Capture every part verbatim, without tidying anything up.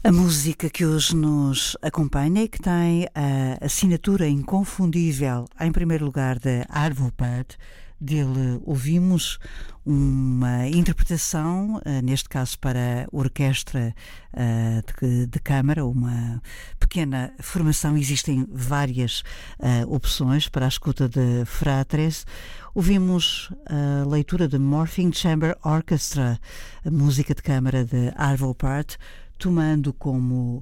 A música que hoje nos acompanha e que tem a assinatura inconfundível, em primeiro lugar, de Arvo Pärt. Dele ouvimos uma interpretação, neste caso para orquestra de, de câmara, uma pequena formação. Existem várias opções para a escuta de Fratres. Ouvimos a leitura de Morphing Chamber Orchestra, a música de câmara de Arvo Pärt, tomando como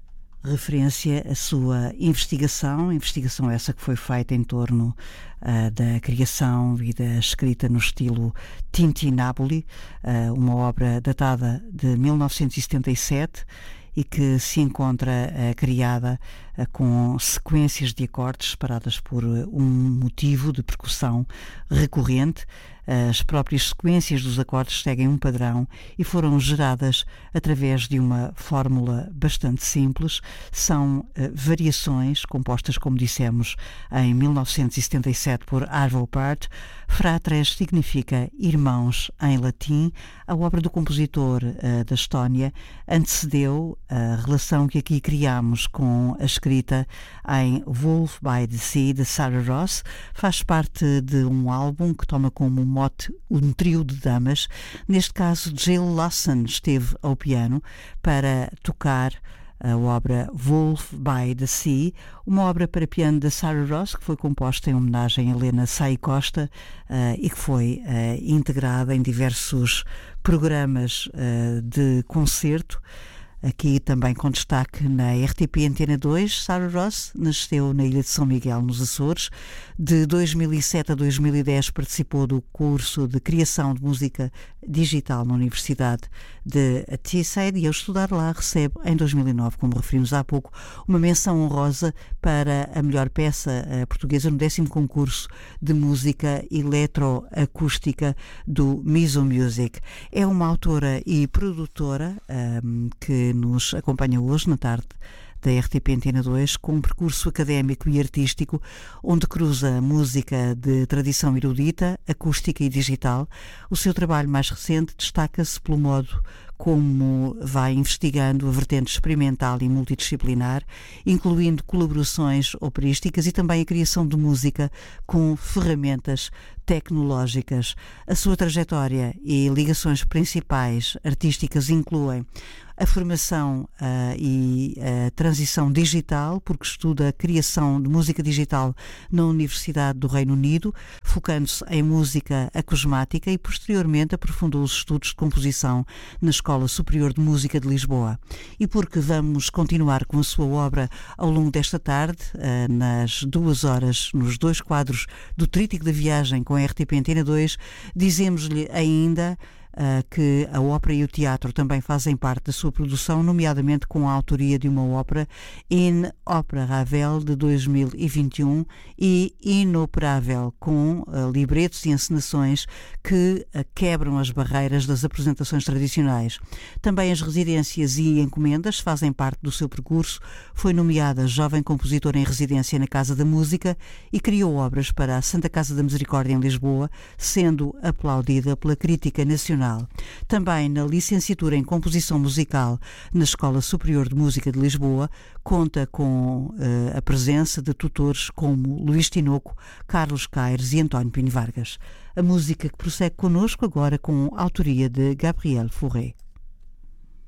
referência a sua investigação, investigação essa que foi feita em torno uh, da criação e da escrita no estilo Tintinnabuli, uh, uma obra datada de mil novecentos e setenta e sete e que se encontra uh, criada uh, com sequências de acordes separadas por uh, um motivo de percussão recorrente. As próprias sequências dos acordes seguem um padrão e foram geradas através de uma fórmula bastante simples. São uh, variações compostas, como dissemos, em mil novecentos e setenta e sete por Arvo Pärt. Fratres significa irmãos em latim. A obra do compositor uh, da Estónia antecedeu a relação que aqui criamos com a escrita em Wolf by the Sea, de Sarah Ross. Faz parte de um álbum que toma como mote um trio de damas. Neste caso, Jill Lawson esteve ao piano para tocar a obra Wolf by the Sea, uma obra para piano da Sarah Ross, que foi composta em homenagem a Helena Say Costa uh, e que foi uh, integrada em diversos programas uh, de concerto. Aqui também com destaque na R T P Antena dois. Sarah Ross nasceu na ilha de São Miguel, nos Açores. De dois mil e sete a dois mil e dez participou do curso de Criação de Música Digital na Universidade de Teesside e, ao estudar lá, recebe em dois mil e nove, como referimos há pouco, uma menção honrosa para a melhor peça portuguesa no décimo concurso de música eletroacústica do Miso Music. É uma autora e produtora um, que nos acompanha hoje na tarde da R T P Antena dois, com um percurso académico e artístico onde cruza música de tradição erudita, acústica e digital. O seu trabalho mais recente destaca-se pelo modo como vai investigando a vertente experimental e multidisciplinar, incluindo colaborações operísticas e também a criação de música com ferramentas tecnológicas. A sua trajetória e ligações principais artísticas incluem a formação uh, e a transição digital, porque estuda a criação de música digital na Universidade do Reino Unido, focando-se em música acusmática, e posteriormente aprofundou os estudos de composição na Escola Superior de Música de Lisboa. E porque vamos continuar com a sua obra ao longo desta tarde, uh, nas duas horas, nos dois quadros do Trítico da Viagem com a R T P Antena dois, dizemos-lhe ainda Uh, que a ópera e o teatro também fazem parte da sua produção, nomeadamente com a autoria de uma ópera, In Opera Ravel, de dois mil e vinte e um, e Inoperável, com uh, libretos e encenações que uh, quebram as barreiras das apresentações tradicionais. Também as residências e encomendas fazem parte do seu percurso. Foi nomeada jovem compositora em residência na Casa da Música e criou obras para a Santa Casa da Misericórdia em Lisboa, sendo aplaudida pela crítica nacional. Também na licenciatura em Composição Musical na Escola Superior de Música de Lisboa, conta com uh, a presença de tutores como Luís Tinoco, Carlos Caires e António Pino Vargas. A música que prossegue connosco agora com a autoria de Gabriel Fauré.